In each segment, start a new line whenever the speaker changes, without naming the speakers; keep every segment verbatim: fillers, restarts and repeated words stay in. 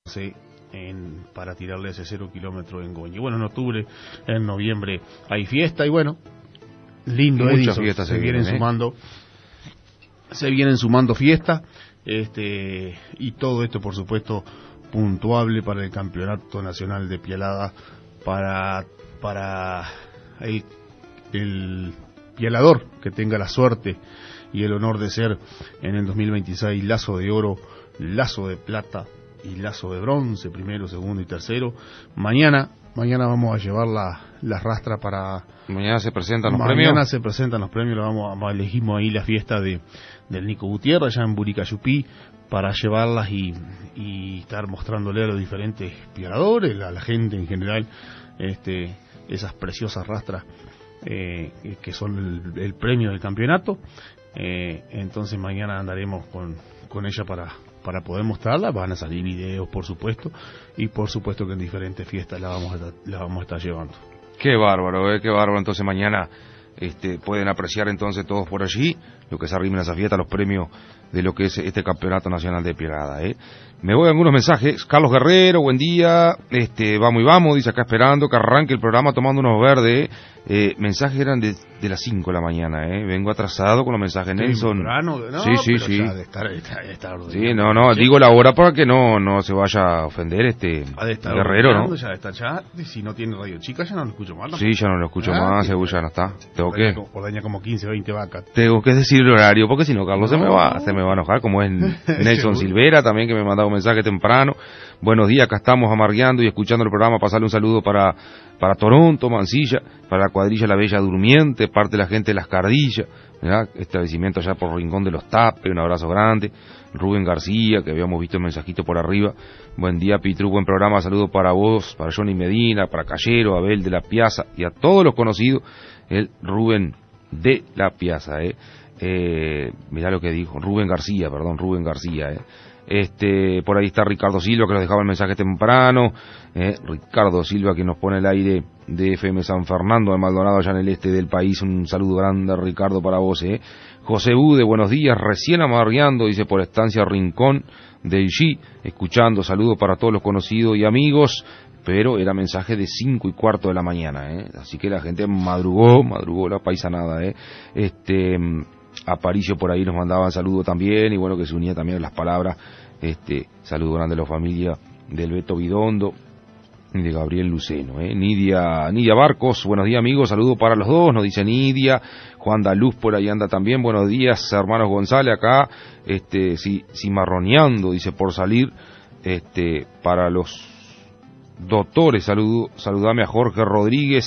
En, para tirarle ese cero kilómetro en Goñi. Bueno, en octubre, en noviembre hay fiesta y bueno, lindo.
Muchas
Edison,
fiestas
se,
se
vienen
vienen, ¿eh?
sumando, se vienen sumando fiestas, este y todo esto por supuesto puntuable para el Campeonato Nacional de Pialada, para para el, el pialador que tenga la suerte y el honor de ser en el dos mil veintiséis lazo de oro, lazo de plata y lazo de bronce, primero, segundo y tercero. Mañana, mañana vamos a llevar la, la rastra para...
Mañana se presentan los
mañana
premios.
Mañana se presentan los premios, lo vamos a, elegimos ahí la fiesta de del Nico Gutiérrez, allá en Buricayupí, para llevarlas y, y estar mostrándole a los diferentes pialadores, a la gente en general, este esas preciosas rastras eh, que son el, el premio del campeonato. Eh, entonces mañana andaremos con, con ella para... para poder mostrarla. Van a salir videos, por supuesto, y por supuesto que en diferentes fiestas la vamos a estar, la vamos a estar llevando.
Qué bárbaro, eh, qué bárbaro. Entonces mañana este, pueden apreciar entonces todos por allí lo que se arrimen a esa fiesta, los premios de lo que es este Campeonato Nacional de Pialada. Eh. Me voy a algunos mensajes. Carlos Guerrero, buen día. Este, vamos y vamos, dice acá esperando que arranque el programa tomando unos verdes. Eh, mensajes eran de, de las cinco de la mañana, eh. Vengo atrasado con los mensajes, sí, Nelson.
Temprano, no,
sí, sí,
pero
sí.
Ya de estar, de estar, de estar
sí, no, no, digo la hora para que no no se vaya a ofender este
de estar
Guerrero, ¿no?
Ya está, ya, si no tiene radio chica ya no lo escucho más. ¿No?
Sí, ya no lo escucho ah, más, seguro ya no está. Tengo que
ordeña como quince, veinte vacas.
Tengo que decir el horario porque si no Carlos no. se me va, se me va a enojar, como es Nelson Silvera también, que me mandaba un mensaje temprano. Buenos días, acá estamos amargueando y escuchando el programa. Pasarle un saludo para para Toronto, Mansilla, para la cuadrilla La Bella Durmiente, parte de la gente de Las Cardillas, ¿verdad? Establecimiento allá por Rincón de los Tapes, un abrazo grande. Rubén García, que habíamos visto el mensajito por arriba. Buen día, Pitru, buen programa. Saludo para vos, para Johnny Medina, para Callero, Abel de la Piazza y a todos los conocidos. El Rubén de la Piazza, eh. eh mirá lo que dijo, Rubén García, perdón, Rubén García, eh. Este, por ahí está Ricardo Silva, que nos dejaba el mensaje temprano. Eh, Ricardo Silva, que nos pone el aire de F M San Fernando de Maldonado, allá en el este del país. Un saludo grande, Ricardo, para vos. Eh. José Bude, buenos días, recién amargueando, dice, por Estancia Rincón del G, escuchando. Saludo para todos los conocidos y amigos. Pero era mensaje de cinco y cuarto de la mañana, eh. Así que la gente madrugó, madrugó la paisanada, eh. Este... Aparicio por ahí nos mandaban saludo también, y bueno, que se unía también a las palabras. Este saludo grande a la familia del Beto Bidondo y de Gabriel Luceno, eh. Nidia, Nidia Barcos, buenos días amigos, saludo para los dos, nos dice Nidia. Juan Daluz por ahí anda también, buenos días hermanos González, acá este si, cimarroneando, dice, por salir, este para los doctores, saludo, saludame a Jorge Rodríguez,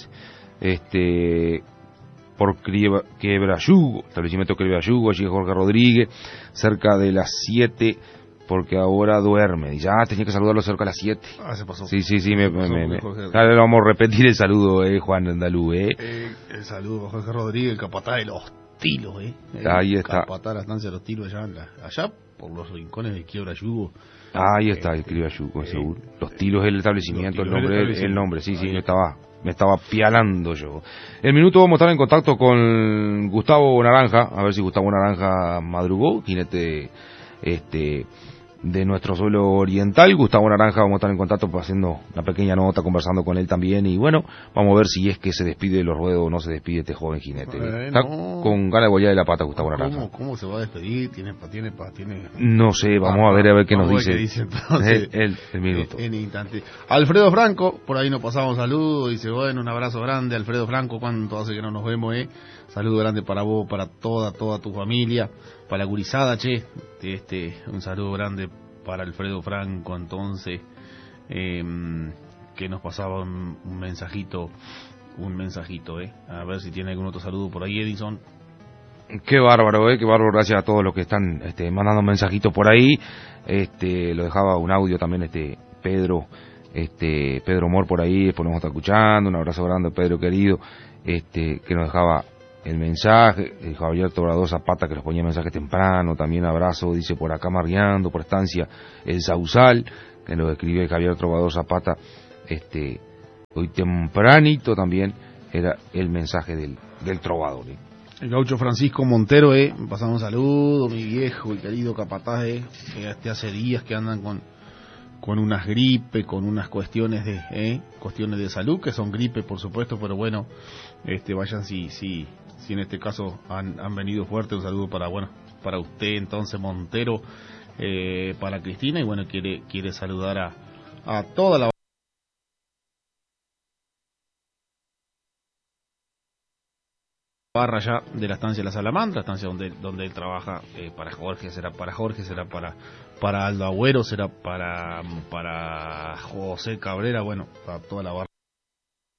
este por Quebrayugo, establecimiento Quebrayugo, allí Jorge Rodríguez, cerca de las siete, porque ahora duerme. Dice, ah, tenía que saludarlo cerca de las siete.
Ah, se pasó.
Sí, sí, sí, me,
pasó,
me, me, ahora vamos a repetir el saludo, eh, Juan Andalú, eh.
eh. El saludo a Jorge Rodríguez, el capataz de los Tilos, eh. El
Ahí está.
Capataz de la estancia de los Tilos, allá, allá por los rincones de Quebrayugo.
Ahí está, el Quebrayugo, eh, seguro. Los Tilos es el establecimiento, el nombre, el, el nombre, sí, sí, no estaba... Me estaba pialando yo. El minuto vamos a estar en contacto con Gustavo Naranja, a ver si Gustavo Naranja madrugó, jinete este de nuestro suelo oriental. Gustavo Naranja, vamos a estar en contacto haciendo una pequeña nota, conversando con él también, y bueno, vamos a ver si es que se despide de los ruedos o no se despide este joven jinete. Eh, Está no. con ganas de bollar de la pata Gustavo
¿Cómo,
Naranja.
¿Cómo se va a despedir? ¿Tiene tiene tiene?
No sé, vamos ah, a ver a ver qué nos dice,
qué dice entonces,
el, el, el minuto.
En, en instante. Alfredo Franco, por ahí nos pasamos saludos, dice, bueno, un abrazo grande, Alfredo Franco, ¿cuánto hace que no nos vemos, eh? Saludo grande para vos, para toda, toda tu familia, para la gurizada, che, este, un saludo grande para Alfredo Franco, entonces, eh, que nos pasaba un, un mensajito, un mensajito, eh, a ver si tiene algún otro saludo por ahí, Edison.
Qué bárbaro, eh, qué bárbaro, gracias a todos los que están este, mandando mensajitos por ahí. Este, lo dejaba un audio también este Pedro, este Pedro Mor por ahí, después nos está escuchando, un abrazo grande Pedro querido, este, que nos dejaba el mensaje, el Javier Tobrador Zapata, que nos ponía mensaje temprano, también abrazo, dice, por acá Mariando, por estancia El Sausal, que nos escribió el Javier Tobrador Zapata, este, hoy tempranito también era el mensaje del, del trovador. ¿eh?
El gaucho Francisco Montero, eh, pasamos un saludo, mi viejo y querido capataz, eh, que hace días que andan con con unas gripe, con unas cuestiones de eh, cuestiones de salud, que son gripe por supuesto, pero bueno, este vayan si si si en este caso han, han venido fuerte. Un saludo para bueno para usted entonces Montero, eh, para Cristina, y bueno, quiere quiere saludar a, a toda la barra ya de la estancia de la Salamandra, estancia donde donde él trabaja. Eh, para Jorge será para Jorge, será para para Aldo Agüero, será para para José Cabrera, bueno, para toda la barra